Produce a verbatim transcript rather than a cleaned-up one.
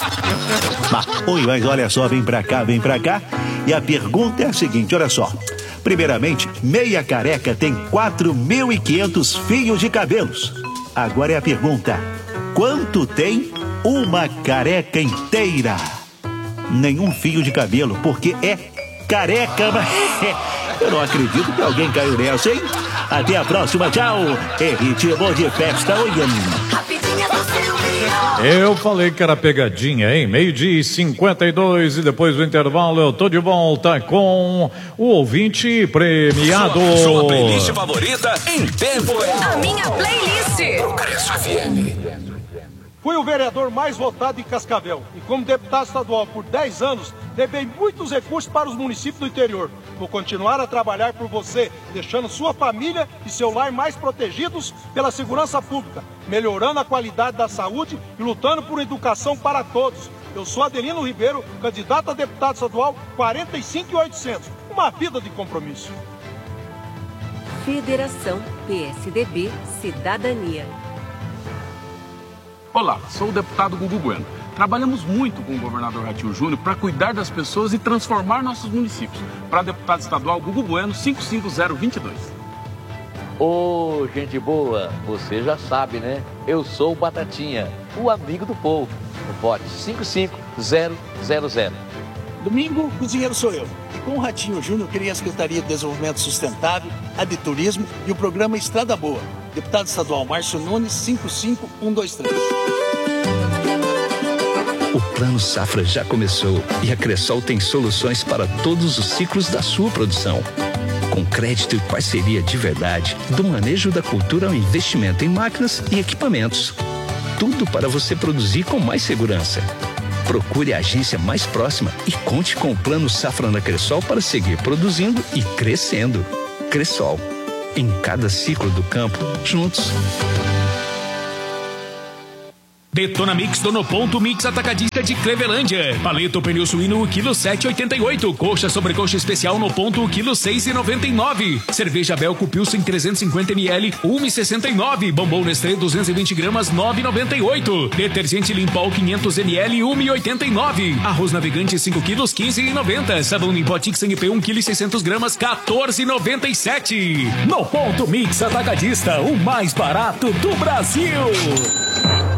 Mas, oi, mas olha só, vem pra cá, vem pra cá. E a pergunta é a seguinte, olha só. Primeiramente, meia careca tem quatro mil e quinhentos fios de cabelos. Agora é a pergunta, quanto tem uma careca inteira? Nenhum fio de cabelo, porque é careca, mas eu não acredito que alguém caiu nessa, hein? Até a próxima, tchau! E ritmo de festa, oi, eu falei que era pegadinha, hein? Meio-dia e cinquenta e dois e depois do intervalo eu tô de volta com o ouvinte premiado. Sua, sua playlist favorita em tempo real. A minha playlist. Progresso F M. Fui o vereador mais votado em Cascavel e como deputado estadual por dez anos, levei muitos recursos para os municípios do interior. Vou continuar a trabalhar por você, deixando sua família e seu lar mais protegidos pela segurança pública, melhorando a qualidade da saúde e lutando por educação para todos. Eu sou Adelino Ribeiro, candidato a deputado estadual quarenta e cinco mil e oitocentos. Uma vida de compromisso. Federação P S D B Cidadania. Olá, sou o deputado Gugu Bueno. Trabalhamos muito com o governador Ratinho Júnior para cuidar das pessoas e transformar nossos municípios. Para deputado estadual Gugu Bueno, cinco cinco zero dois dois. Ô, oh, gente boa, você já sabe, né? Eu sou o Batatinha, o amigo do povo. No vote cinco cinco zero zero zero. Domingo, cozinheiro sou eu. E com o Ratinho Júnior, criei a Secretaria de Desenvolvimento Sustentável, a de Turismo e o programa Estrada Boa. Deputado estadual Márcio Nunes, cinco cinco um dois três. O Plano Safra já começou e a Cressol tem soluções para todos os ciclos da sua produção. Com crédito e parceria de verdade, do manejo da cultura ao investimento em máquinas e equipamentos. Tudo para você produzir com mais segurança. Procure a agência mais próxima e conte com o Plano Safra na Cressol para seguir produzindo e crescendo. Cressol. Em cada ciclo do campo, juntos. Detona Mix do No Ponto Mix Atacadista de Clevelândia. Paleta pneu suíno, quilo sete e oitenta e oito. Coxa sobre coxa especial no ponto, quilo seis e noventa e nove. Cerveja Belco Pilsen trezentos e cinquenta mililitros, um e sessenta e nove. Bombom Nestlé duzentos e vinte gramas, nove e noventa e oito. Detergente Limpol quinhentos mililitros, um e oitenta e nove. Arroz Navegante cinco quilos, quinze e noventa. Sabão Limpotix N P um quilo e seiscentos gramas, quatorze e noventa e sete. No Ponto Mix Atacadista, o mais barato do Brasil.